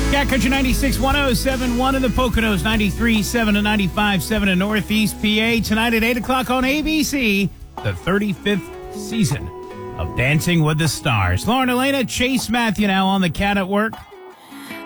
Cat Country 96, 107.1 in the Poconos, 93.7 and 95.7 in Northeast PA. Tonight at 8 o'clock on ABC, the 35th season of Dancing with the Stars. Lauren Elena, Chase Matthew now on the Cat at Work.